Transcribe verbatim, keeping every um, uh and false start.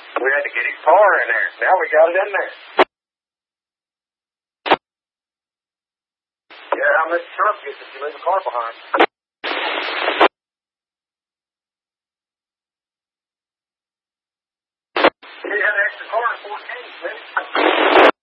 We had to get his car in there. Now we got it in there. Yeah, how much truck gets if you leave a car behind? He had an extra car in fourteen, didn't he?